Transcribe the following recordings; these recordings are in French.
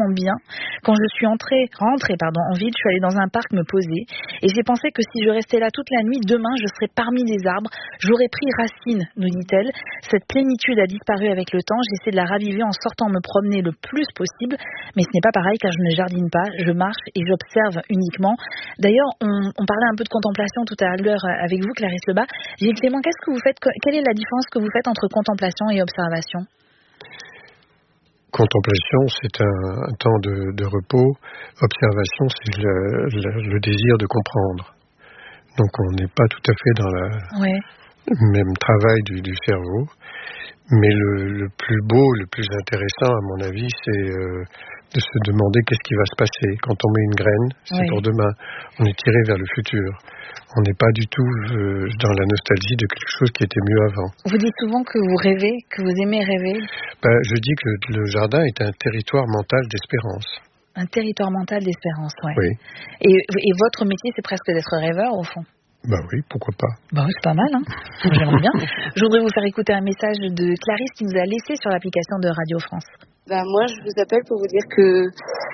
tellement bien. Quand je suis rentrée en ville, je suis allée dans un parc me poser et j'ai pensé que si je restais là toute la nuit, demain je serais parmi les arbres, j'aurais pris racine, nous dit-elle. Cette plénitude a disparu avec le temps, j'essaie de la raviver en sortant me promener le plus possible, mais ce n'est pas pareil car je ne jardine pas, je marche et j'observe uniquement. D'ailleurs, on parlait un peu de contemplation tout à l'heure avec vous, Clarisse Lebas. Gilles Clément, qu'est-ce que vous faites? Quelle est la différence que vous faites entre contemplation et observation? Contemplation, c'est un temps de repos. Observation, c'est le désir de comprendre. Donc on n'est pas tout à fait dans le même travail du cerveau. Mais le plus beau, le plus intéressant, à mon avis, c'est de se demander qu'est-ce qui va se passer. Quand on met une graine, c'est pour demain. On est tiré vers le futur. On n'est pas du tout dans la nostalgie de quelque chose qui était mieux avant. Vous dites souvent que vous rêvez, que vous aimez rêver. Je dis que le jardin est un territoire mental d'espérance. Un territoire mental d'espérance, oui. Et votre métier, c'est presque d'être rêveur, au fond. Oui, pourquoi pas. Oui, c'est pas mal, hein. J'aimerais bien. Je voudrais vous faire écouter un message de Clarisse qui nous a laissé sur l'application de Radio France. Moi, je vous appelle pour vous dire que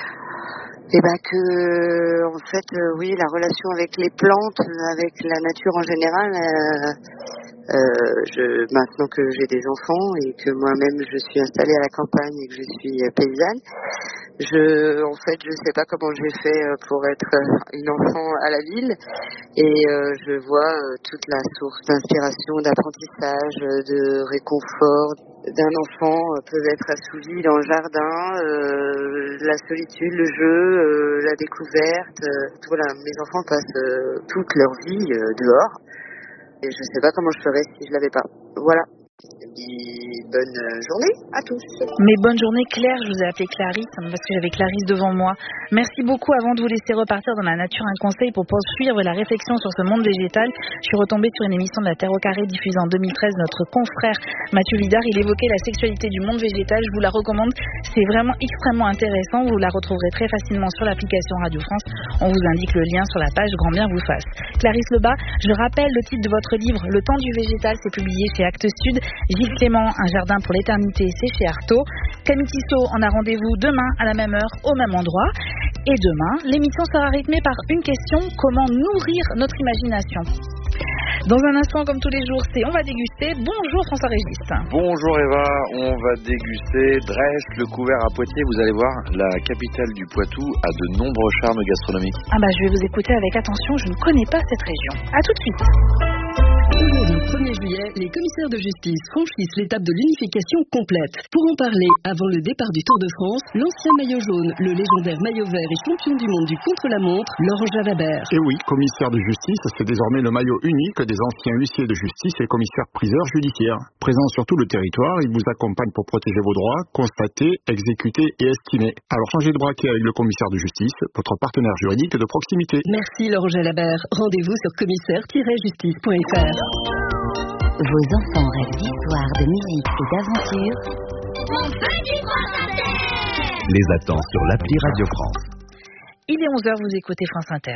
en fait, oui, la relation avec les plantes, avec la nature en général, maintenant que j'ai des enfants et que moi-même je suis installée à la campagne et que je suis paysanne, je sais pas comment j'ai fait pour être une enfant à la ville et je vois toute la source d'inspiration, d'apprentissage, de réconfort d'un enfant peut être assouvi dans le jardin, la solitude, le jeu, la découverte. Voilà, mes enfants passent toute leur vie dehors et je sais pas comment je ferais si je l'avais pas. Voilà. Bonne journée à tous. Mais bonne journée Claire, je vous ai appelé Clarisse parce que j'avais Clarisse devant moi. Merci beaucoup. Avant de vous laisser repartir dans la nature, un conseil pour poursuivre la réflexion sur ce monde végétal. Je suis retombée sur une émission de la Terre au carré diffusée en 2013. Notre confrère Mathieu Vidard, il évoquait la sexualité du monde végétal. Je vous la recommande. C'est vraiment extrêmement intéressant. Vous la retrouverez très facilement sur l'application Radio France. On vous indique le lien sur la page. Grand bien vous fasse. Clarisse Lebas, je rappelle le titre de votre livre Le temps du végétal, c'est publié chez Actes Sud. Gilles Clément, Un jardin pour l'éternité, c'est chez Artaud. Camille Tissot, on a rendez-vous demain à la même heure, au même endroit. Et demain, l'émission sera rythmée par une question: comment nourrir notre imagination? Dans un instant, comme tous les jours, c'est On va déguster. Bonjour François-Régis. Bonjour Eva, on va déguster Dresse, le couvert à Poitiers. Vous allez voir, la capitale du Poitou a de nombreux charmes gastronomiques. Je vais vous écouter avec attention, je ne connais pas cette région. À tout de suite. Aujourd'hui, 1er juillet, les commissaires de justice franchissent l'étape de l'unification complète. Pour en parler, avant le départ du Tour de France, l'ancien maillot jaune, le légendaire maillot vert et champion du monde du contre-la-montre, Laurent Jalabert. Et oui, commissaire de justice, c'est désormais le maillot unique des anciens huissiers de justice et commissaires-priseurs judiciaires. Présents sur tout le territoire, ils vous accompagnent pour protéger vos droits, constater, exécuter et estimer. Alors changez de braquet avec le commissaire de justice, votre partenaire juridique de proximité. Merci Laurent Jalabert. Rendez-vous sur commissaire-justice.fr. Vos enfants rêvent d'histoire, de musique et d'aventure. On fait du France. Les attend sur l'appli Radio France. Il est 11h, vous écoutez France Inter.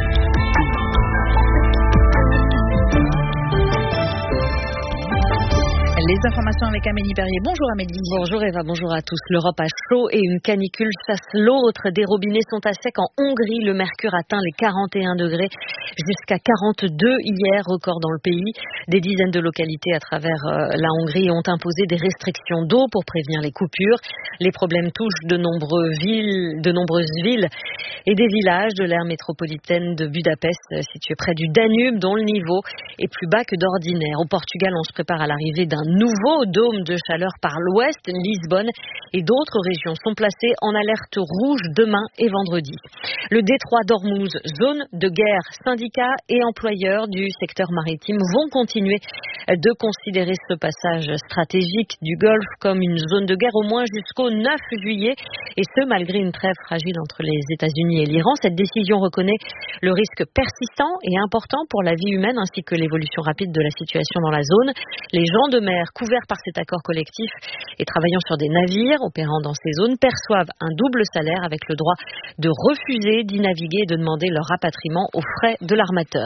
Les informations avec Amélie Perrier. Bonjour Amélie. Bonjour Eva, bonjour à tous. L'Europe a chaud et une canicule chasse l'autre. Des robinets sont à sec en Hongrie. Le mercure atteint les 41 degrés jusqu'à 42 hier, record dans le pays. Des dizaines de localités à travers la Hongrie ont imposé des restrictions d'eau pour prévenir les coupures. Les problèmes touchent de nombreuses villes et des villages de l'aire métropolitaine de Budapest, située près du Danube, dont le niveau est plus bas que d'ordinaire. Au Portugal, on se prépare à l'arrivée d'un nouveau dôme de chaleur par l'ouest. Lisbonne et d'autres régions sont placées en alerte rouge demain et vendredi. Le détroit d'Ormuz, zone de guerre, syndicats et employeurs du secteur maritime vont continuer de considérer ce passage stratégique du Golfe comme une zone de guerre au moins jusqu'au 9 juillet, et ce malgré une trêve fragile entre les États-Unis et l'Iran. Cette décision reconnaît le risque persistant et important pour la vie humaine ainsi que l'évolution rapide de la situation dans la zone. Les gens de mer couverts par cet accord collectif et travaillant sur des navires opérant dans ces zones perçoivent un double salaire avec le droit de refuser d'y naviguer et de demander leur rapatriement aux frais de l'armateur.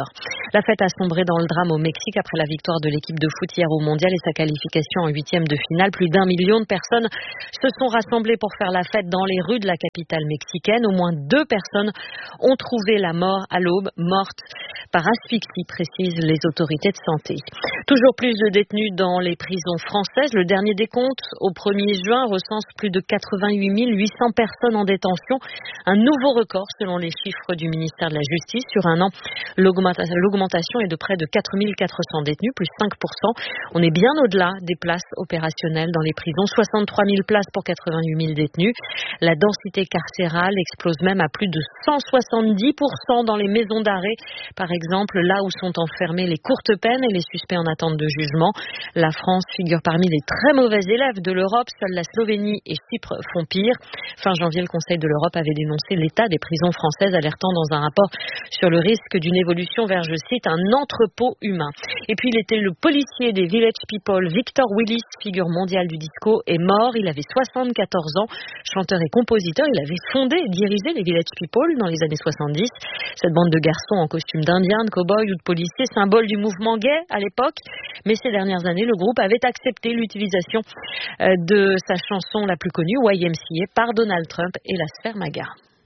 La fête a sombré dans le drame au Mexique après la victoire de l'équipe de foot hier au Mondial et sa qualification en 8e de finale. Plus d'1 million de personnes se sont rassemblées pour faire la fête dans les rues de la capitale mexicaine. Au moins 2 personnes ont trouvé la mort à l'aube, mortes par asphyxie, précisent les autorités de santé. Toujours plus de détenus dans les prisons françaises. Le dernier décompte au 1er juin recense plus de 88 800 personnes en détention. Un nouveau record selon les chiffres du ministère de la Justice. Sur un an, l'augmentation est de près de 4 400 détenus, plus 5%. On est bien au-delà des places opérationnelles dans les prisons. 63 000 places pour 88 000 détenus. La densité carcérale explose même à plus de 170% dans les maisons d'arrêt. Par exemple, là où sont enfermés les courtes peines et les suspects en attente de jugement. La France figure parmi les très mauvais élèves de l'Europe. Seuls la Slovénie et Chypre font pire. Fin janvier, le Conseil de l'Europe avait dénoncé l'état des prisons françaises, alertant dans un rapport sur le risque d'une évolution vers, je cite, un entrepôt humain. Et puis, il était le policier des Village People, Victor Willis, figure mondiale du disco, est mort. Il avait 74 ans, chanteur et compositeur. Il avait fondé et dirigé les Village People dans les années 70. Cette bande de garçons en costume d'Indien, de cow-boy ou de policier, symbole du mouvement gay à l'époque. Mais ces dernières années, le groupe avait accepté l'utilisation de sa chanson la plus connue, YMCA, par Donald Trump et la sphère MAGA.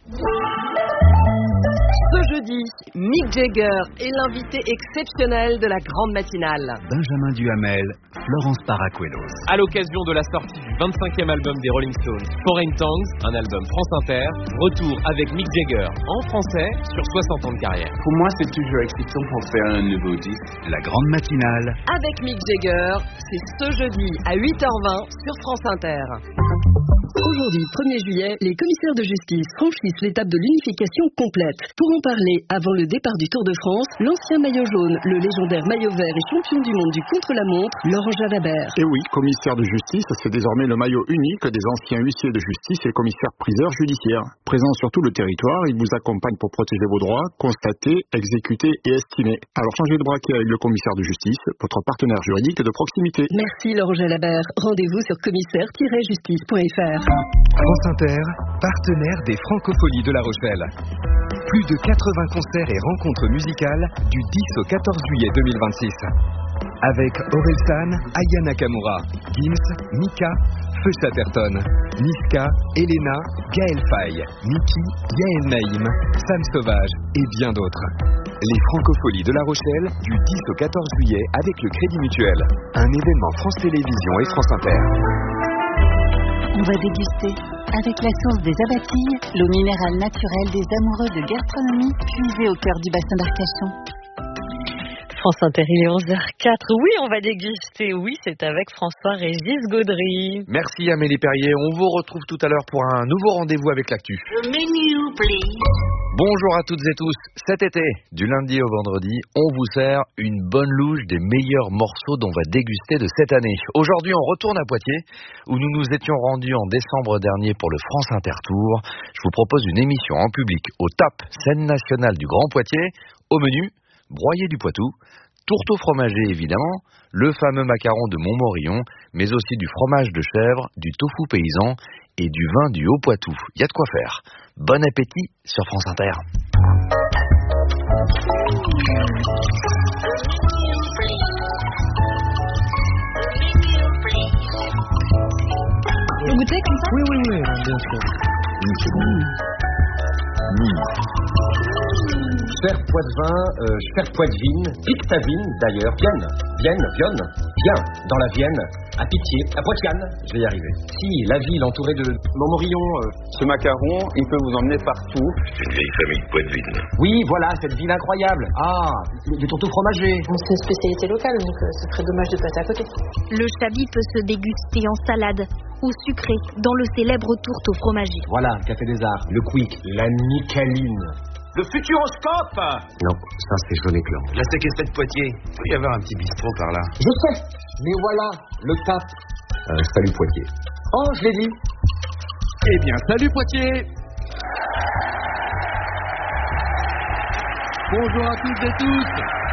Ce jeudi, Mick Jagger est l'invité exceptionnel de la grande matinale. Benjamin Duhamel, Florence Paracuelos. À l'occasion de la sortie du 25e album des Rolling Stones, Foreign Tongues, un album France Inter, retour avec Mick Jagger en français sur 60 ans de carrière. Pour moi, c'est toujours excitant pour faire un nouveau disque. La grande matinale. Avec Mick Jagger, c'est ce jeudi à 8h20 sur France Inter. Aujourd'hui, 1er juillet, les commissaires de justice franchissent l'étape de l'unification complète. Pour en parler, avant le départ du Tour de France, l'ancien maillot jaune, le légendaire maillot vert et champion du monde du contre-la-montre, Laurent Jalabert. Et oui, commissaire de justice, c'est désormais le maillot unique des anciens huissiers de justice et commissaires-priseurs judiciaires. Présents sur tout le territoire, ils vous accompagnent pour protéger vos droits, constater, exécuter et estimer. Alors changez de braquet avec le commissaire de justice, votre partenaire juridique de proximité. Merci Laurent Jalabert. Rendez-vous sur commissaire-justice.fr. France Inter, partenaire des Francopholies de La Rochelle. Plus de 80 concerts et rencontres musicales du 10 au 14 juillet 2026. Avec Orelsan, Aya Nakamura, Gims, Mika, Feu Chatterton, Niska, Elena, Gaël Faye, Niki, Yael Naïm, Sam Sauvage et bien d'autres. Les Francopholies de La Rochelle du 10 au 14 juillet avec le Crédit Mutuel. Un événement France Télévisions et France Inter. On va déguster avec la source des Abatilles, l'eau minérale naturelle des amoureux de gastronomie, puisée au cœur du bassin d'Arcachon. France Inter, il est 11h04. Oui, on va déguster. Oui, c'est avec François-Régis Gaudry. Merci Amélie Perrier. On vous retrouve tout à l'heure pour un nouveau rendez-vous avec l'actu. Le menu, please. Bonjour à toutes et tous. Cet été, du lundi au vendredi, on vous sert une bonne louche des meilleurs morceaux dont on va déguster de cette année. Aujourd'hui, on retourne à Poitiers, où nous nous étions rendus en décembre dernier pour le France Inter Tour. Je vous propose une émission en public au TAP, scène nationale du Grand Poitiers. Au menu, broyé du Poitou, tourteau fromager évidemment, le fameux macaron de Montmorillon, mais aussi du fromage de chèvre, du tofu paysan et du vin du Haut-Poitou. Il y a de quoi faire. Bon appétit sur France Inter. Vous goûtez comme ça ? Oui, bien sûr. Cher Poitevin, cher Poitevine, Pictavine d'ailleurs, Vienne, dans la Vienne, à Pitié, à Poitiane, je vais y arriver. Si, la ville entourée de Montmorillon. Ce macaron, il peut vous emmener partout. Une vieille famille de Poitevine. Oui, voilà, cette ville incroyable. Ah, du tourteau fromager. C'est une spécialité locale, donc ce serait dommage de passer à côté. Le chablis peut se déguster en salade ou sucré dans le célèbre tourteau fromager. Voilà, le Café des Arts, le Quick, la Nicaline. Le Futuroscope. Non, ça c'est jaune éclat. La séquestrée de Poitiers. Il peut y avoir un petit bistrot par là. Je sais, mais voilà, le TAP. Salut Poitiers. Oh, je l'ai dit. Eh bien, salut Poitiers. Bonjour à toutes et tous.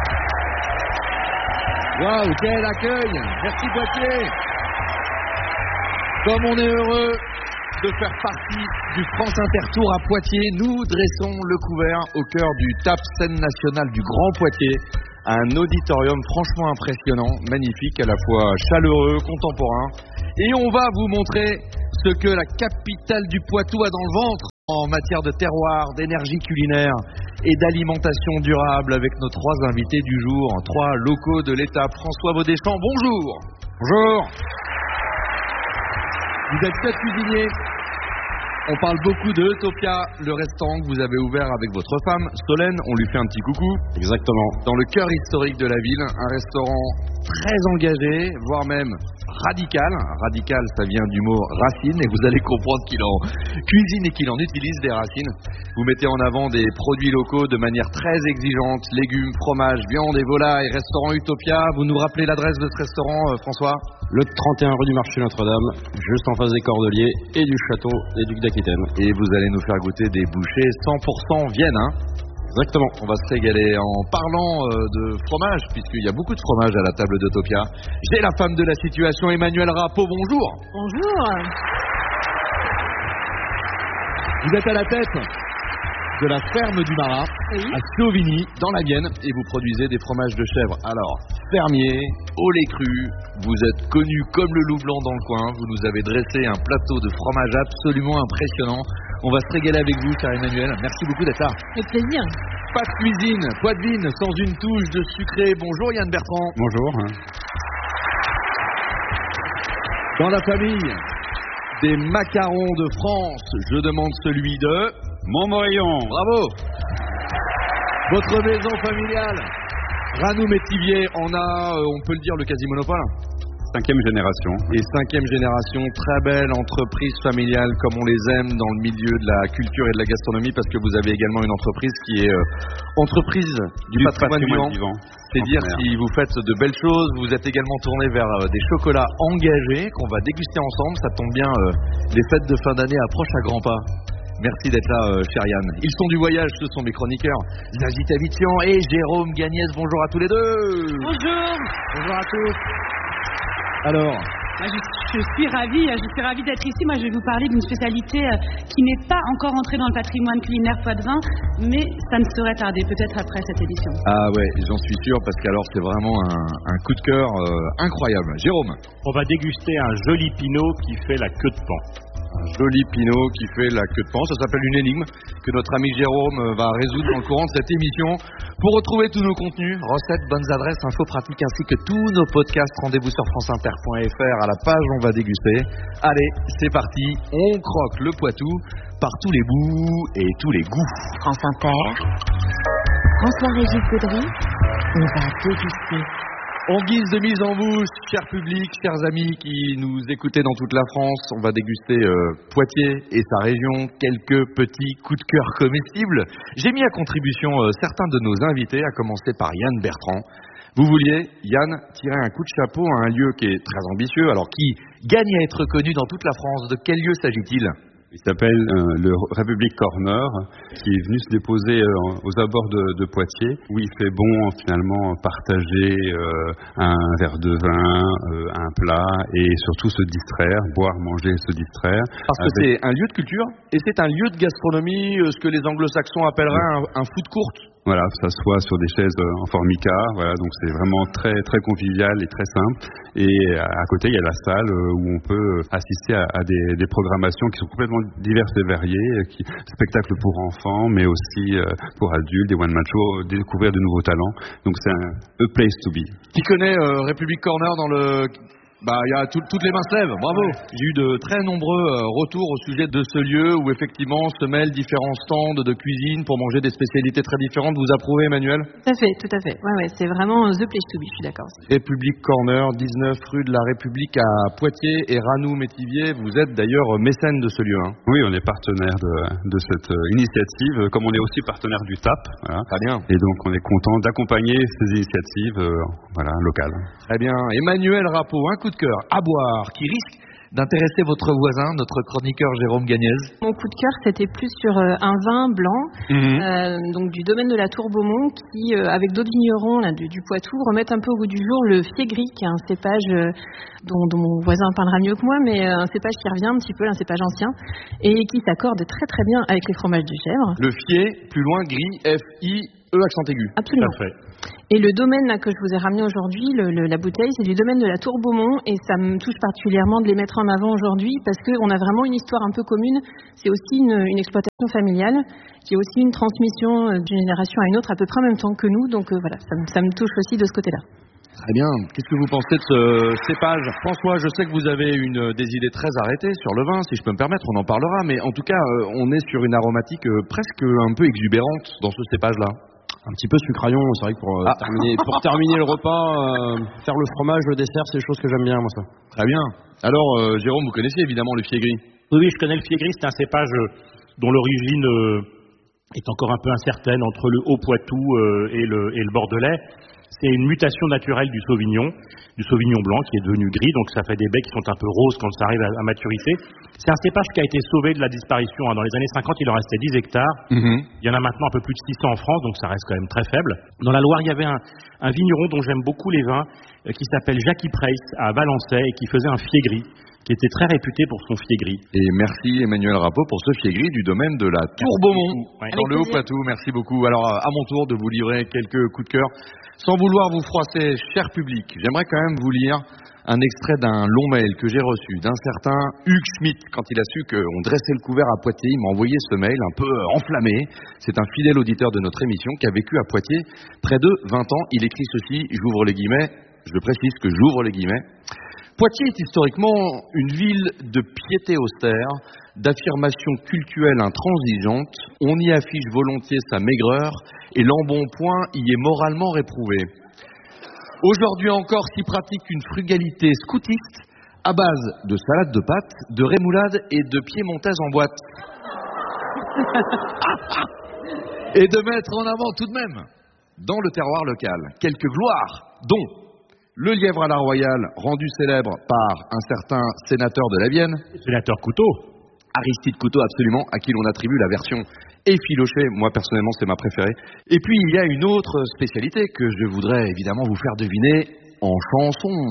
Waouh, quel accueil. Merci Poitiers. Comme on est heureux de faire partie du France Inter Tour à Poitiers. Nous dressons le couvert au cœur du TAP Scène Nationale du Grand Poitiers. Un auditorium franchement impressionnant, magnifique, à la fois chaleureux, contemporain. Et on va vous montrer ce que la capitale du Poitou a dans le ventre en matière de terroir, d'énergie culinaire et d'alimentation durable avec nos 3 invités du jour, 3 locaux de l'État. François Baudéchamps, bonjour. Bonjour. Vous êtes 7 cuisiniers. On parle beaucoup de Utopia, le restaurant que vous avez ouvert avec votre femme, Solène. On lui fait un petit coucou. Exactement. Dans le cœur historique de la ville, un restaurant très engagé, voire même radical. Radical, ça vient du mot racine et vous allez comprendre qu'il en cuisine et qu'il en utilise des racines. Vous mettez en avant des produits locaux de manière très exigeante, légumes, fromages, viande et volailles. Restaurant Utopia, vous nous rappelez l'adresse de ce restaurant, François ? Le 31 rue du Marché Notre-Dame, juste en face des Cordeliers et du château des Ducs d'Aquitaine. Et vous allez nous faire goûter des bouchées 100% Vienne, hein ? Exactement. On va se régaler en parlant de fromage, puisqu'il y a beaucoup de fromage à la table d'Utopia. J'ai la femme de la situation, Emmanuelle Rappeau, bonjour. Bonjour. Vous êtes à la tête de la ferme du Marat, à Sauvigny, dans la Vienne, et vous produisez des fromages de chèvre. Alors, fermier, au lait cru, vous êtes connu comme le loup blanc dans le coin, vous nous avez dressé un plateau de fromage absolument impressionnant. On va se régaler avec vous, cher Emmanuel. Merci beaucoup d'être là. Avec plaisir. Pas de cuisine, poitvine, sans une touche de sucré. Bonjour Yann Bertrand. Bonjour. Dans la famille des macarons de France, je demande celui de Montmorillon. Bravo. Votre maison familiale, Ranou Métivier, en a, on peut le dire, le quasi-monopole. 5e génération. Et 5e génération, très belle entreprise familiale comme on les aime dans le milieu de la culture et de la gastronomie, parce que vous avez également une entreprise qui est entreprise du patrimoine vivant. C'est dire si vous faites de belles choses, vous êtes également tourné vers des chocolats engagés qu'on va déguster ensemble. Ça tombe bien, les fêtes de fin d'année approchent à grands pas. Merci d'être là, cher Yann. Ils sont du voyage, ce sont mes chroniqueurs. Zazie Tavitian et Jérôme Gagnès, bonjour à tous les deux. Bonjour. Bonjour à tous. Alors, je suis ravie d'être ici. Moi, je vais vous parler d'une spécialité qui n'est pas encore entrée dans le patrimoine culinaire poitevin, mais ça ne saurait tarder, peut-être après cette édition. Ah ouais, j'en suis sûr, parce qu'alors c'est vraiment un coup de cœur incroyable. Jérôme. On va déguster un joli pinot qui fait la queue de paon. Un joli pinot qui fait la queue de paon, ça s'appelle une énigme que notre ami Jérôme va résoudre dans le courant de cette émission. Pour retrouver tous nos contenus, recettes, bonnes adresses, infos pratiques ainsi que tous nos podcasts, rendez-vous sur franceinter.fr à la page On va déguster. Allez, c'est parti, on croque le Poitou par tous les bouts et tous les goûts. France Inter, François-Régis Gaudry, on va déguster. En guise de mise en bouche, cher public, chers amis qui nous écoutez dans toute la France, on va déguster Poitiers et sa région, quelques petits coups de cœur comestibles. J'ai mis à contribution certains de nos invités, à commencer par Yann Bertrand. Vous vouliez, Yann, tirer un coup de chapeau à un lieu qui est très ambitieux, alors qui gagne à être connu dans toute la France. De quel lieu s'agit-il ? Il s'appelle le République Corner, qui est venu se déposer aux abords de Poitiers, où il fait bon finalement partager un verre de vin, un plat, et surtout se distraire, boire, manger, se distraire. Parce que c'est un lieu de culture, et c'est un lieu de gastronomie, ce que les anglo-saxons appelleraient un food court. Voilà, ça s'assoit sur des chaises en formica, voilà, donc c'est vraiment très très convivial et très simple. Et à côté, il y a la salle où on peut assister à des programmations qui sont complètement diverses et variées, spectacles pour enfants, mais aussi pour adultes, des one-man shows, découvrir de nouveaux talents. Donc c'est a place to be. Qui connaît République Corner dans le... il y a toutes les mains se lèvent, bravo. J'ai eu de très nombreux retours au sujet de ce lieu où effectivement se mêlent différents stands de cuisine pour manger des spécialités très différentes. Vous approuvez, Emmanuel ? Tout à fait. Ouais, c'est vraiment the place to be, je suis d'accord. République Corner, 19 rue de la République à Poitiers, et Ranou Métivier, vous êtes d'ailleurs mécène de ce lieu. Hein. Oui, on est partenaire de cette initiative, comme on est aussi partenaire du TAP. Voilà. Très bien. Et donc on est content d'accompagner ces initiatives locales. Très bien. Emmanuelle Rappeau, un coup de cœur à boire qui risque d'intéresser votre voisin, notre chroniqueur Jérôme Gagnez. Mon coup de cœur, c'était plus sur un vin blanc, donc du domaine de la Tour Beaumont, qui, avec d'autres vignerons là, du Poitou, remettent un peu au goût du jour le fier-gris, qui est un cépage dont mon voisin parlera mieux que moi, mais un cépage qui revient un petit peu, un cépage ancien, et qui s'accorde très très bien avec les fromages du chèvre. Le fier, plus loin, gris, F-I-E accent aigu. Absolument. Tout à fait. Et le domaine là, que je vous ai ramené aujourd'hui, la bouteille, c'est du domaine de la Tour Beaumont, et ça me touche particulièrement de les mettre en avant aujourd'hui parce qu'on a vraiment une histoire un peu commune. C'est aussi une exploitation familiale qui est aussi une transmission d'une génération à une autre à peu près en même temps que nous. Donc voilà, ça me touche aussi de ce côté-là. Très bien. Qu'est-ce que vous pensez de ce cépage? François, je sais que vous avez des idées très arrêtées sur le vin, si je peux me permettre, on en parlera, mais en tout cas, on est sur une aromatique presque un peu exubérante dans ce cépage-là. Un petit peu sucraillon, c'est vrai que pour terminer le repas, faire le fromage, le dessert, c'est des choses que j'aime bien, moi, ça. Très bien. Alors, Jérôme, vous connaissez évidemment le fier-gris? Oui, je connais le fier-gris, c'est un cépage dont l'origine est encore un peu incertaine entre le Haut-Poitou et le Bordelais. C'est une mutation naturelle du Sauvignon blanc qui est devenu gris, donc ça fait des baies qui sont un peu roses quand ça arrive à maturité. C'est un cépage qui a été sauvé de la disparition. Dans les années 50, il en restait 10 hectares. Il y en a maintenant un peu plus de 600 en France, donc ça reste quand même très faible. Dans la Loire, il y avait un vigneron dont j'aime beaucoup les vins, qui s'appelle Jackie Price à Valençay, et qui faisait un fier-gris, qui était très réputé pour son fier-gris. Et merci Emmanuel Rappeau pour ce fier-gris du domaine de la Tour Beaumont, dans le Haut-Poitou. Merci beaucoup. Alors, à mon tour de vous livrer quelques coups de cœur. Sans vouloir vous froisser, cher public, j'aimerais quand même vous lire un extrait d'un long mail que j'ai reçu d'un certain Hugues Schmitt. Quand il a su qu'on dressait le couvert à Poitiers, il m'a envoyé ce mail un peu enflammé. C'est un fidèle auditeur de notre émission qui a vécu à Poitiers près de 20 ans. Il écrit ceci, j'ouvre les guillemets, je précise que j'ouvre les guillemets. Poitiers est historiquement une ville de piété austère, d'affirmation cultuelle intransigeante. On y affiche volontiers sa maigreur et l'embonpoint y est moralement réprouvé. Aujourd'hui encore s'y pratique une frugalité scoutiste à base de salade de pâtes, de rémoulade et de piémontaise en boîte. Et de mettre en avant tout de même, dans le terroir local, quelques gloires, dont le lièvre à la royale, rendu célèbre par un certain sénateur de la Vienne. Sénateur Couteau. Aristide Couteau, absolument, à qui l'on attribue la version effilochée. Moi, personnellement, c'est ma préférée. Et puis, il y a une autre spécialité que je voudrais évidemment vous faire deviner en chanson.